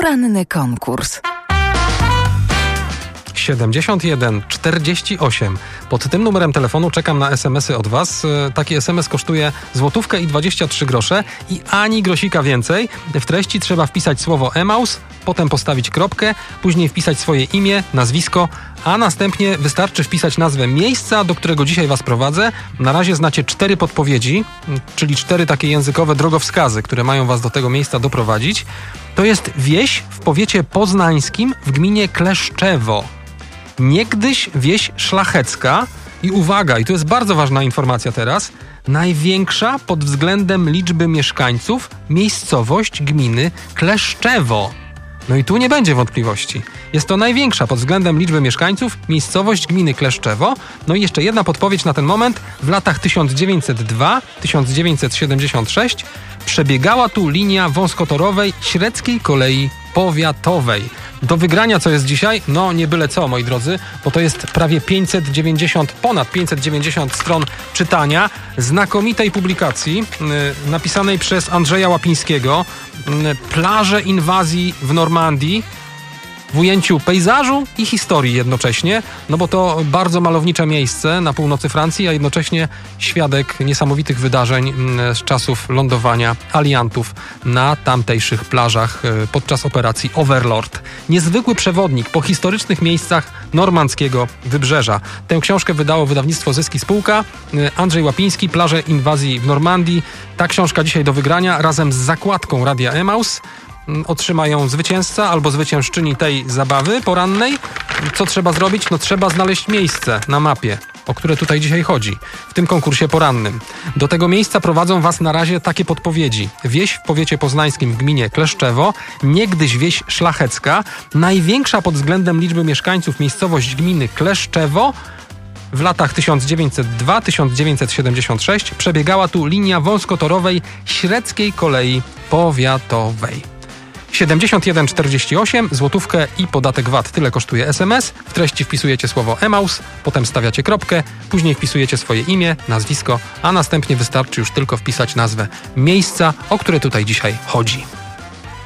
Poranny konkurs. 7148. Pod tym numerem telefonu czekam na SMS-y od Was. Taki SMS kosztuje złotówkę i 23 grosze i ani grosika więcej. W treści trzeba wpisać słowo Emaus, potem postawić kropkę, później wpisać swoje imię, nazwisko, a następnie wystarczy wpisać nazwę miejsca, do którego dzisiaj Was prowadzę. Na razie znacie 4 podpowiedzi, czyli 4 takie językowe drogowskazy, które mają Was do tego miejsca doprowadzić. To jest wieś w powiecie poznańskim w gminie Kleszczewo. Niegdyś wieś szlachecka i uwaga, i to jest bardzo ważna informacja teraz, największa pod względem liczby mieszkańców miejscowość gminy Kleszczewo. No i tu nie będzie wątpliwości. Jest to największa pod względem liczby mieszkańców miejscowość gminy Kleszczewo. No i jeszcze jedna podpowiedź na ten moment. W latach 1902-1976 przebiegała tu linia wąskotorowej Średzkiej Kolei Powiatowej. Do wygrania co jest dzisiaj? No nie byle co, moi drodzy, bo to jest prawie ponad 590 stron czytania, znakomitej publikacji napisanej przez Andrzeja Łapińskiego, Plaże inwazji w Normandii, w ujęciu pejzażu i historii jednocześnie, no bo to bardzo malownicze miejsce na północy Francji, a jednocześnie świadek niesamowitych wydarzeń z czasów lądowania aliantów na tamtejszych plażach podczas operacji Overlord. Niezwykły przewodnik po historycznych miejscach normandzkiego wybrzeża. Tę książkę wydało wydawnictwo Zyski Spółka. Andrzej Łapiński, Plaże inwazji w Normandii. Ta książka dzisiaj do wygrania razem z zakładką Radia Emaus. Otrzymają zwycięzca albo zwyciężczyni tej zabawy porannej. Co trzeba zrobić? No trzeba znaleźć miejsce na mapie, o które tutaj dzisiaj chodzi, w tym konkursie porannym. Do tego miejsca prowadzą Was na razie takie podpowiedzi. Wieś w powiecie poznańskim w gminie Kleszczewo, niegdyś wieś szlachecka, największa pod względem liczby mieszkańców miejscowość gminy Kleszczewo. W latach 1902-1976 przebiegała tu linia wąskotorowej Średzkiej Kolei Powiatowej. 7148, złotówkę i podatek VAT. Tyle kosztuje SMS. W treści wpisujecie słowo Emaus, potem stawiacie kropkę, później wpisujecie swoje imię, nazwisko, a następnie wystarczy już tylko wpisać nazwę miejsca, o które tutaj dzisiaj chodzi.